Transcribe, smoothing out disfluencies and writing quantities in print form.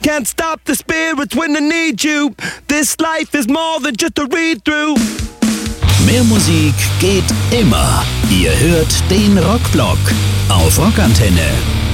can't stop the spirits when they need you. This life is more than just a read-through. Mehr Musik geht immer. Ihr hört den Rockblock auf Rockantenne.